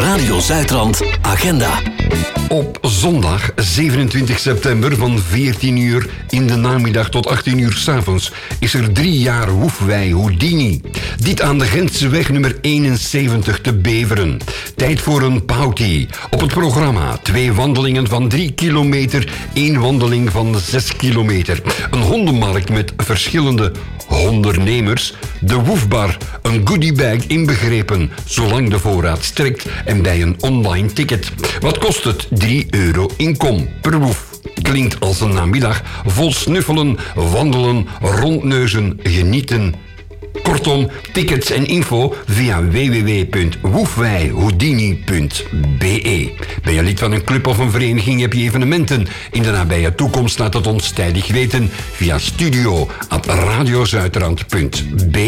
Radio Zuidrand Agenda. Op zondag 27 september van 14 uur in de namiddag tot 18 uur 's avonds is er 3 jaar Woefwij Houdini. Dit aan de Gentseweg nummer 71 te Beveren. Tijd voor een pauty. Op het programma 2 wandelingen van 3 kilometer, 1 wandeling van 6 kilometer. Een hondenmarkt met verschillende hondernemers. De Woefbar, een goodiebag inbegrepen, zolang de voorraad strekt en bij een online ticket. Wat kost het? €3 inkom per woef. Klinkt als een namiddag vol snuffelen, wandelen, rondneuzen, genieten. Kortom, tickets en info via www.woefwijhoudini.be. Ben je lid van een club of een vereniging, heb je evenementen in de nabije toekomst, laat het ons tijdig weten via studio@radiozuidrand.be.